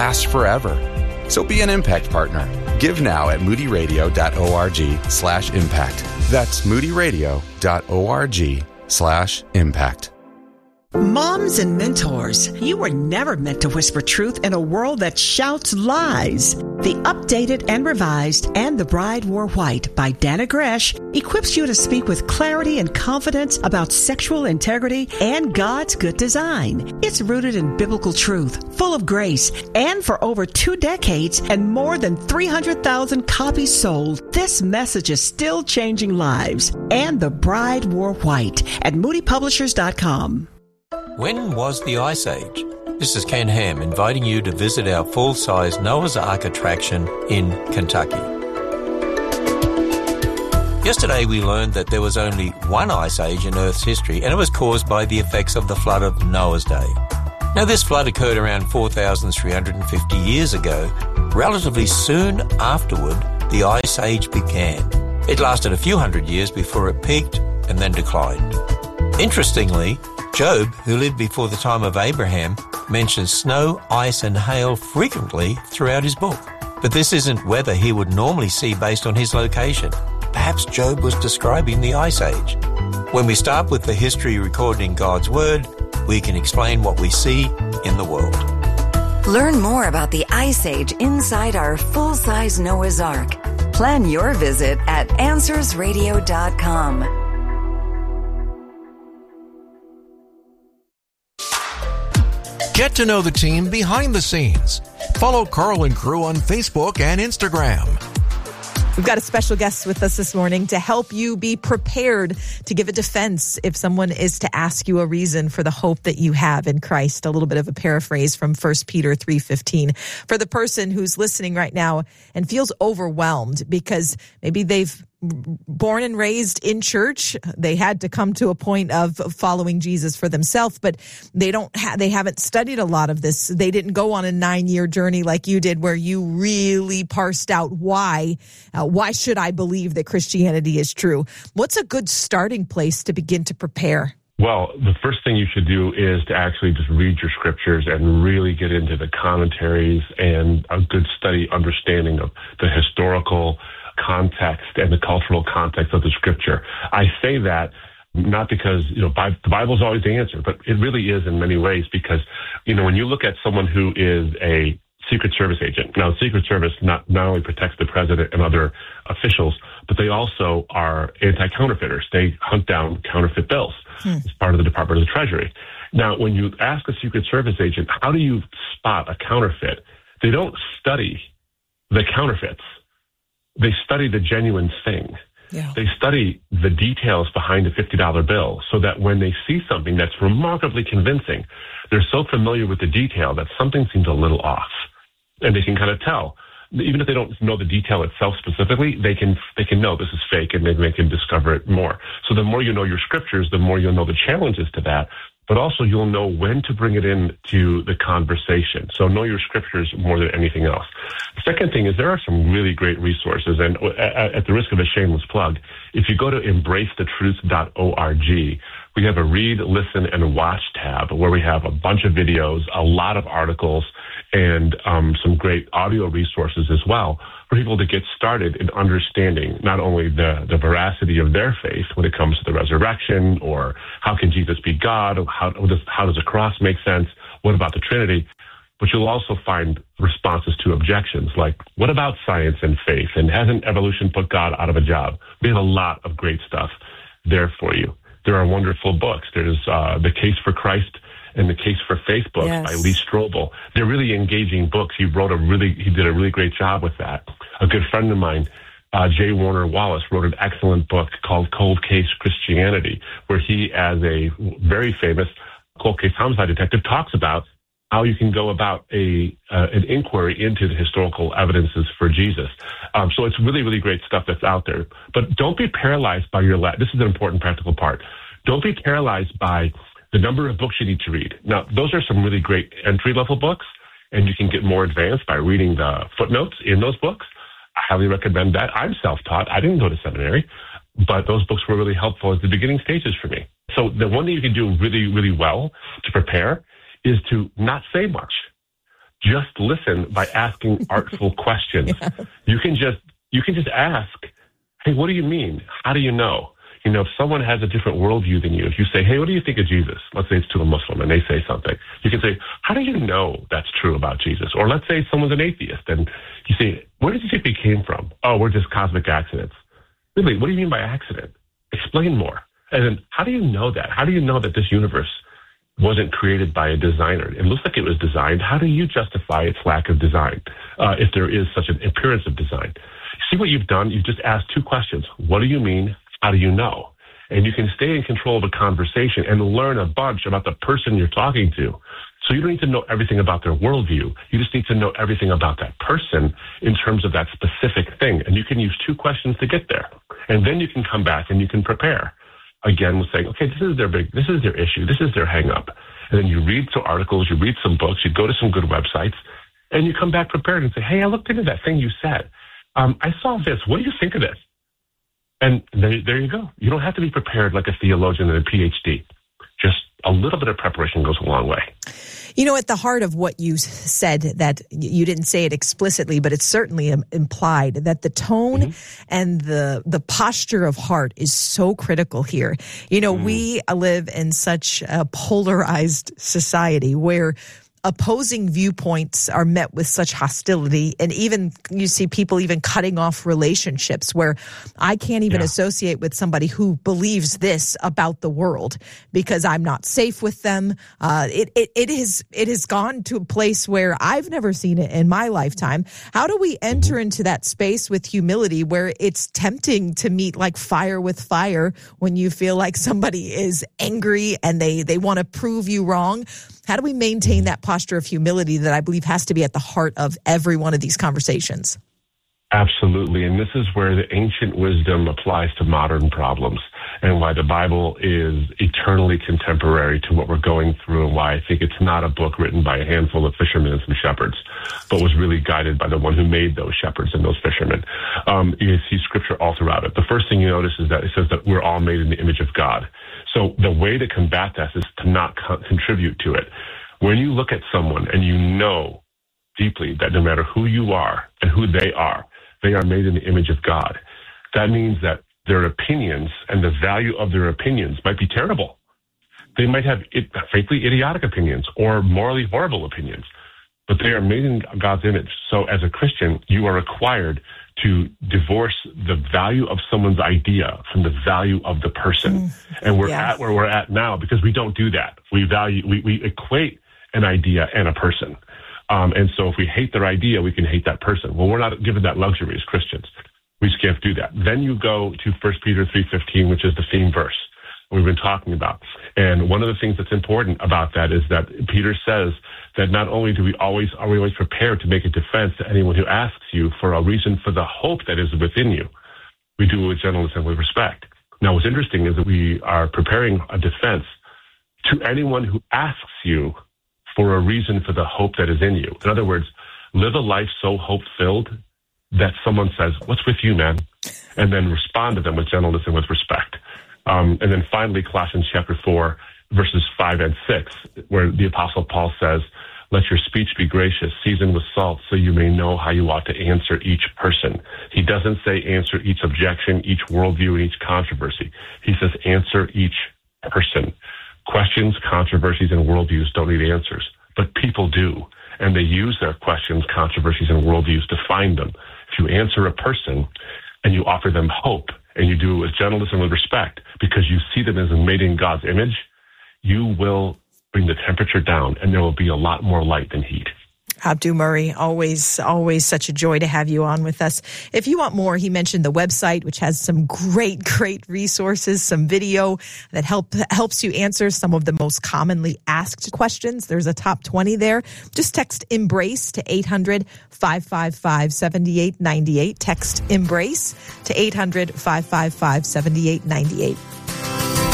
last forever. So be an impact partner. Give now at moodyradio.org/impact. That's moodyradio.org/impact. Moms and mentors, you were never meant to whisper truth in a world that shouts lies. The Updated and Revised and the Bride Wore White by Dannah Gresh equips you to speak with clarity and confidence about sexual integrity and God's good design. It's rooted in biblical truth, full of grace, and for over 2 decades and more than 300,000 copies sold, this message is still changing lives. And the Bride Wore White at moodypublishers.com. When was the Ice Age? This is Ken Ham inviting you to visit our full-size Noah's Ark attraction in Kentucky. Yesterday we learned that there was only one ice age in Earth's history, and it was caused by the effects of the flood of Noah's day. Now this flood occurred around 4,350 years ago. Relatively soon afterward, the Ice Age began. It lasted a few hundred years before it peaked and then declined. Interestingly, Job, who lived before the time of Abraham, mentions snow, ice and hail frequently throughout his book. But this isn't weather he would normally see based on his location. Perhaps Job was describing the Ice Age. When we start with the history recorded in God's Word, we can explain what we see in the world. Learn more about the Ice Age inside our full-size Noah's Ark. Plan your visit at AnswersRadio.com. Get to know the team behind the scenes. Follow Carl and crew on Facebook and Instagram. We've got a special guest with us this morning to help you be prepared to give a defense if someone is to ask you a reason for the hope that you have in Christ. A little bit of a paraphrase from 1 Peter 3:15. For the person who's listening right now and feels overwhelmed because maybe they've born and raised in church, they had to come to a point of following Jesus for themselves, but they haven't studied a lot of this. They didn't go on a 9-year journey like you did, where you really parsed out why should I believe that Christianity is true. What's a good starting place to begin to prepare? Well, the first thing you should do is to actually just read your scriptures and really get into the commentaries and a good study understanding of the historical context and the cultural context of the scripture. I say that not because, the Bible is always the answer, but it really is in many ways because, when you look at someone who is a Secret Service agent, now Secret Service not only protects the president and other officials, but they also are anti-counterfeiters. They hunt down counterfeit bills as part of the Department of the Treasury. Now, when you ask a Secret Service agent, how do you spot a counterfeit? They don't study the counterfeits. They study the genuine thing. Yeah. They study the details behind a $50 bill so that when they see something that's remarkably convincing, they're so familiar with the detail that something seems a little off. And they can kind of tell. Even if they don't know the detail itself specifically, they can know this is fake, and they can discover it more. So the more you know your scriptures, the more you'll know the challenges to that, but also you'll know when to bring it into the conversation. So know your scriptures more than anything else. The second thing is there are some really great resources, and at the risk of a shameless plug, if you go to embracethetruth.org, we have a read, listen, and watch tab where we have a bunch of videos, a lot of articles, and some great audio resources as well for people to get started in understanding not only the veracity of their faith when it comes to the resurrection, or how can Jesus be God, or how does a cross make sense, what about the Trinity, but you'll also find responses to objections like, what about science and faith, and hasn't evolution put God out of a job? We have a lot of great stuff there for you. There are wonderful books. There's The Case for Christ and The Case for Faith books by Lee Strobel. They're really engaging books. He did a really great job with that. A good friend of mine, J. Warner Wallace, wrote an excellent book called Cold Case Christianity, where he, as a very famous cold case homicide detective, talks about how you can go about an inquiry into the historical evidences for Jesus. So it's really, really great stuff that's out there. But don't be paralyzed by this is an important practical part. Don't be paralyzed by the number of books you need to read. Now, those are some really great entry-level books, and you can get more advanced by reading the footnotes in those books. I highly recommend that. I'm self-taught. I didn't go to seminary, but those books were really helpful at the beginning stages for me. So the one thing you can do really, really well to prepare is to not say much. just listen by asking artful questions. Yeah. You can just ask, hey, what do you mean? How do you know? You know, if someone has a different worldview than you, if you say, hey, what do you think of Jesus? Let's say it's to a Muslim and they say something. You can say, how do you know that's true about Jesus? Or let's say someone's an atheist and you say, where did you think we came from? Oh, we're just cosmic accidents. Really, what do you mean by accident? Explain more. And then how do you know that? How do you know that this universe wasn't created by a designer? It looks like it was designed. How do you justify its lack of design if there is such an appearance of design? See what you've done? You've just asked two questions. What do you mean? How do you know? And you can stay in control of a conversation and learn a bunch about the person you're talking to. So you don't need to know everything about their worldview. You just need to know everything about that person in terms of that specific thing. And you can use two questions to get there. And then you can come back and you can prepare. Again, with saying, okay, this is their issue, this is their hang up. And then you read some articles, you read some books, you go to some good websites, and you come back prepared and say, hey, I looked into that thing you said. I saw this. What do you think of this? And there you go. You don't have to be prepared like a theologian and a PhD. Just a little bit of preparation goes a long way. You know, at the heart of what you said, that you didn't say it explicitly, but it's certainly implied, that the tone and the posture of heart is so critical here. You know, we live in such a polarized society where opposing viewpoints are met with such hostility, and even you see people even cutting off relationships where I can't even associate with somebody who believes this about the world because I'm not safe with them. It has gone to a place where I've never seen it in my lifetime. How do we enter into that space with humility where it's tempting to meet like fire with fire when you feel like somebody is angry and they want to prove you wrong? How do we maintain that posture of humility that I believe has to be at the heart of every one of these conversations? Absolutely. And this is where the ancient wisdom applies to modern problems and why the Bible is eternally contemporary to what we're going through, and why I think it's not a book written by a handful of fishermen and some shepherds, but was really guided by the one who made those shepherds and those fishermen. You see scripture all throughout it. The first thing you notice is that it says that we're all made in the image of God. So the way to combat that is to not contribute to it. When you look at someone and you know deeply that no matter who you are and who they are made in the image of God, that means that their opinions and the value of their opinions might be terrible. They might have, frankly, idiotic opinions or morally horrible opinions, but they are made in God's image. So as a Christian, you are required to divorce the value of someone's idea from the value of the person. And we're at where we're at now because we don't do that. We equate an idea and a person. And so if we hate their idea, we can hate that person. Well, we're not given that luxury as Christians. We just can't do that. Then you go to 1 Peter 3:15, which is the theme verse we've been talking about. And one of the things that's important about that is that Peter says that not only are we always prepared to make a defense to anyone who asks you for a reason for the hope that is within you, we do it with gentleness and with respect. Now, what's interesting is that we are preparing a defense to anyone who asks you for a reason for the hope that is in you. In other words, live a life so hope-filled that someone says, what's with you, man? And then respond to them with gentleness and with respect. And then finally, Colossians chapter 4, verses 5 and 6, where the Apostle Paul says, let your speech be gracious, seasoned with salt, so you may know how you ought to answer each person. He doesn't say answer each objection, each worldview, and each controversy. He says answer each person. Questions, controversies, and worldviews don't need answers, but people do. And they use their questions, controversies, and worldviews to find them. If you answer a person and you offer them hope, and you do it with gentleness and with respect, because you see them as made in God's image, you will bring the temperature down, and there will be a lot more light than heat. Abdu Murray, always such a joy to have you on with us. If you want more, he mentioned the website, which has some great resources, some video that helps you answer some of the most commonly asked questions. There's a top 20 there. Just text EMBRACE to 800-555-7898. Text EMBRACE to 800-555-7898.